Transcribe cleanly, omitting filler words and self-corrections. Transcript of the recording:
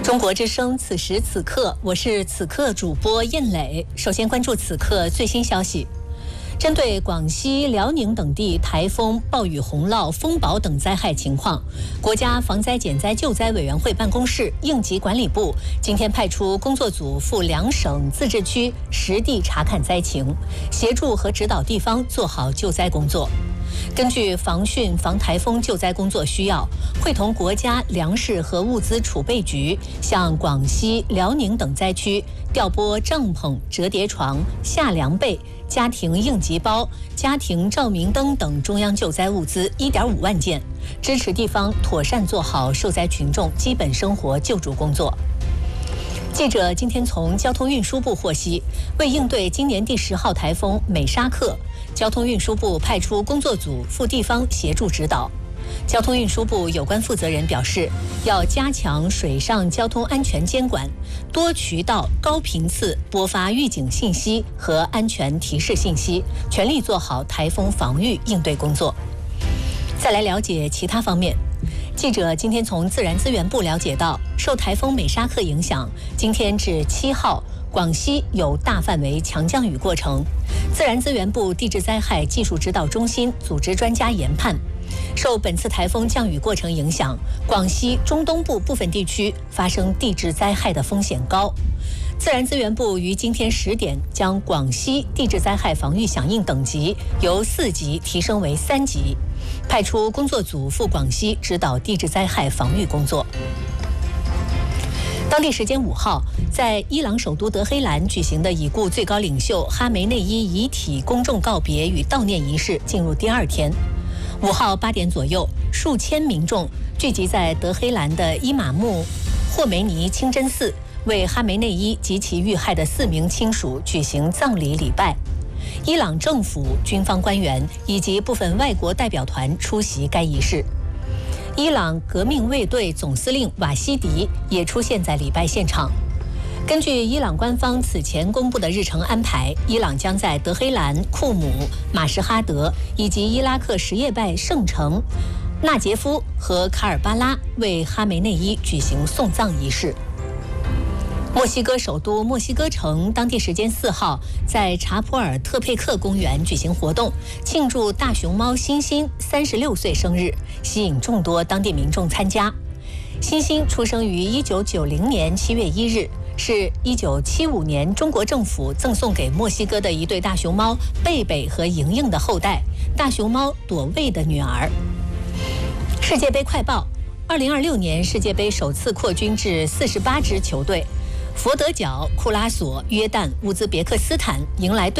中国之声，此时此刻，我是此刻主播燕磊。首先关注此刻最新消息。针对广西、辽宁等地台风、暴雨、洪涝、风暴等灾害情况，国家防灾减灾救灾委员会办公室、应急管理部今天派出工作组赴2省自治区实地查看灾情，协助和指导地方做好救灾工作。根据防汛防台风救灾工作需要，会同国家粮食和物资储备局向广西、辽宁等灾区调拨帐篷、折叠床、夏凉被、家庭应急包、家庭照明灯等中央救灾物资1.5万件，支持地方妥善做好受灾群众基本生活救助工作。记者今天从交通运输部获悉，为应对今年第10号台风美沙克，交通运输部派出工作组赴地方协助指导。交通运输部有关负责人表示，要加强水上交通安全监管，多渠道、高频次播发预警信息和安全提示信息，全力做好台风防御应对工作。再来了解其他方面。记者今天从自然资源部了解到，受台风美沙克影响，今天至7号，广西有大范围强降雨过程。自然资源部地质灾害技术指导中心组织专家研判，受本次台风降雨过程影响，广西中东部部分地区发生地质灾害的风险高。自然资源部于今天10点将广西地质灾害防御响应等级由4级提升为3级，派出工作组赴广西指导地质灾害防御工作。当地时间5号，在伊朗首都德黑兰举行的已故最高领袖哈梅内伊遗体公众告别与悼念仪式进入第2天。5号8点左右，数千民众聚集在德黑兰的伊玛目霍梅尼清真寺，为哈梅内伊及其遇害的4名亲属举行葬礼礼拜。伊朗政府、军方官员以及部分外国代表团出席该仪式。伊朗革命卫队总司令瓦希迪也出现在礼拜现场。根据伊朗官方此前公布的日程安排，伊朗将在德黑兰、库姆、马什哈德以及伊拉克什叶拜圣城纳杰夫和卡尔巴拉为哈梅内伊举行送葬仪式。墨西哥首都墨西哥城当地时间4号，在查普尔特佩克公园举行活动，庆祝大熊猫欣欣36岁生日，吸引众多当地民众参加。欣欣出生于1990年7月1日，是1975年中国政府赠送给墨西哥的一对大熊猫贝贝和莹莹的后代，大熊猫朵卫的女儿。世界杯快报：2026年世界杯首次扩军至48支球队。佛得角、库拉索、约旦、乌兹别克斯坦迎来